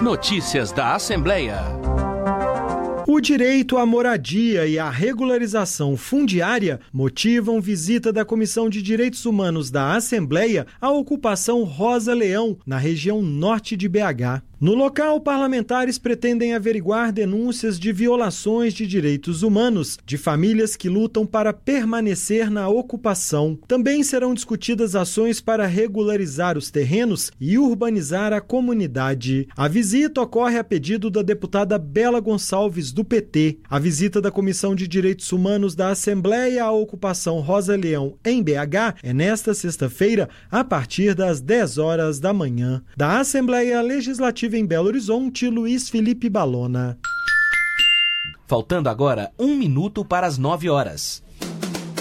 Notícias da Assembleia. O direito à moradia e à regularização fundiária motivam visita da Comissão de Direitos Humanos da Assembleia à ocupação Rosa Leão, na região norte de BH. No local, parlamentares pretendem averiguar denúncias de violações de direitos humanos de famílias que lutam para permanecer na ocupação. Também serão discutidas ações para regularizar os terrenos e urbanizar a comunidade. A visita ocorre a pedido da deputada Bela Gonçalves, do PT. A visita da Comissão de Direitos Humanos da Assembleia à ocupação Rosa Leão, em BH, é nesta sexta-feira, a partir das 10 horas da manhã. Da Assembleia Legislativa em Belo Horizonte, Luiz Felipe Balona. Faltando agora 1 minuto para as 9 horas.